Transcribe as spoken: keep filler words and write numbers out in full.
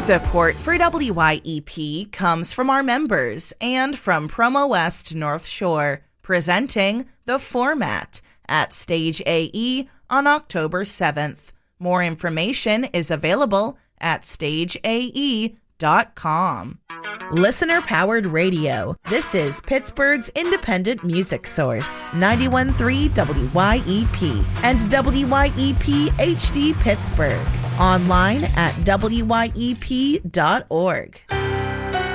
Support for W Y E P comes from our members and from Promo West North Shore, presenting The Format at Stage A E on October seventh. More information is available at stage a e dot com. Listener-powered radio. This is Pittsburgh's independent music source, ninety-one point three W Y E P and W Y E P H D Pittsburgh. Online at W Y E P dot org.